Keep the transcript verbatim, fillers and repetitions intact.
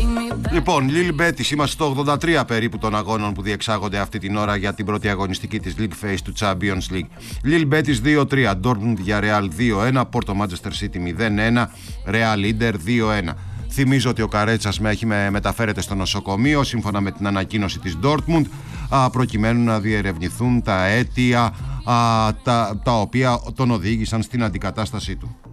Λοιπόν, Lil Betis, είμαστε στο ογδόντα τρία περίπου των αγώνων που διεξάγονται αυτή την ώρα για την πρώτη αγωνιστική της League Phase του Champions League. Lil Betis δύο τρία, Dortmund για Real δύο ένα, Porto Manchester City μηδέν ένα, Real Inter δύο ένα. Θυμίζω ότι ο Καρέτσας με έχει με, μεταφέρεται στο νοσοκομείο σύμφωνα με την ανακοίνωση της Dortmund, α, προκειμένου να διερευνηθούν τα αίτια α, τα, τα οποία τον οδήγησαν στην αντικατάστασή του.